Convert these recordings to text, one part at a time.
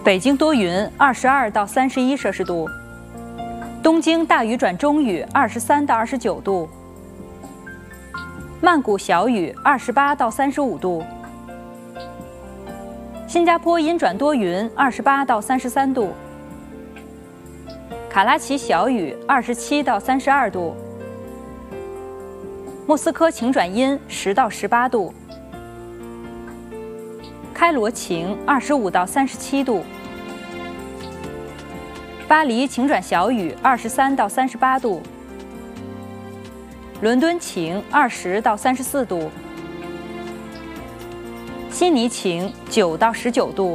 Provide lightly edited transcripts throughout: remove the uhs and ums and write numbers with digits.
北京多云，22到31摄氏度；东京大雨转中雨，23到29度；曼谷小雨，28到35度；新加坡阴转多云，28到33度；卡拉奇小雨，27到32度；莫斯科晴转阴，10到18度；开罗晴，25到37度；巴黎晴转小雨，23到38度；伦敦晴，20到34度；悉尼晴，9到19度；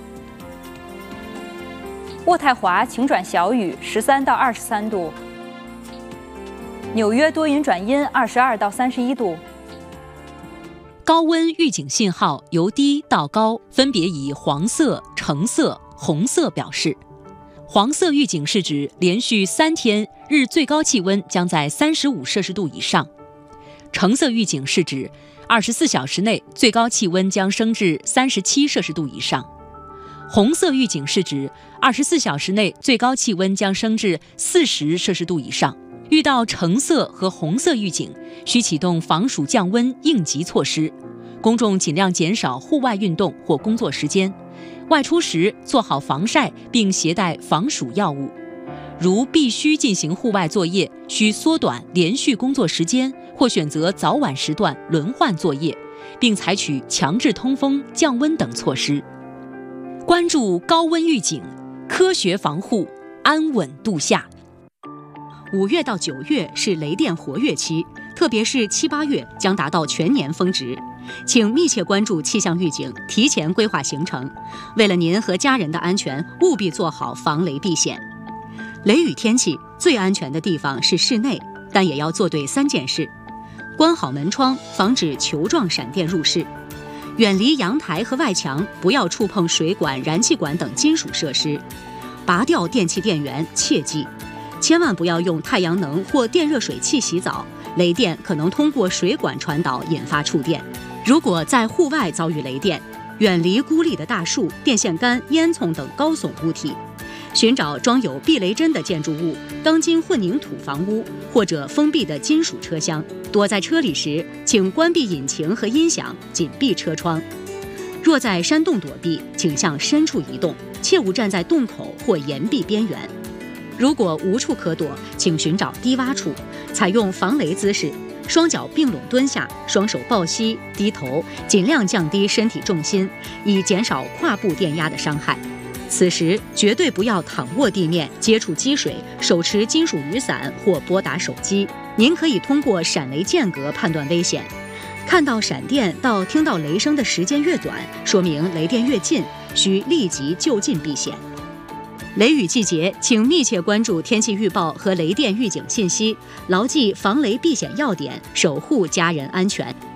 渥太华晴转小雨，13到23度；纽约多云转阴，22到31度。 高温预警信号由低到高，分别以黄色、橙色、红色表示。黄色预警是指连续3天日最高气温将在35摄氏度以上；橙色预警是指24小时内最高气温将升至37摄氏度以上；红色预警是指24小时内最高气温将升至40摄氏度以上。遇到橙色和红色预警，需启动防暑降温应急措施。公众尽量减少户外运动或工作时间，外出时做好防晒并携带防暑药物。如必须进行户外作业，需缩短连续工作时间，或选择早晚时段轮换作业，并采取强制通风、降温等措施。关注高温预警，科学防护，安稳度夏。5月到9月是雷电活跃期，特别是7、8月将达到全年峰值，请密切关注气象预警，提前规划行程。为了您和家人的安全，务必做好防雷避险。雷雨天气最安全的地方是室内，但也要做对3件事：关好门窗，防止球状闪电入室；远离阳台和外墙，不要触碰水管、燃气管等金属设施；拔掉电器电源，切记千万不要用太阳能或电热水器洗澡，雷电可能通过水管传导，引发触电。如果在户外遭遇雷电，远离孤立的大树、电线杆、烟囱等高耸物体，寻找装有避雷针的建筑物、钢筋混凝土房屋或者封闭的金属车厢。躲在车里时，请关闭引擎和音响，紧闭车窗。若在山洞躲避，请向深处移动，切勿站在洞口或岩壁边缘。如果无处可躲，请寻找低洼处，采用防雷姿势，双脚并拢蹲下，双手抱膝，低头，尽量降低身体重心，以减少胯部电压的伤害。此时绝对不要躺卧地面，接触积水，手持金属雨伞或拨打手机。您可以通过闪雷间隔判断危险，看到闪电到听到雷声的时间越短，说明雷电越近，需立即就近避险。雷雨季节，请密切关注天气预报和雷电预警信息，牢记防雷避险要点，守护家人安全。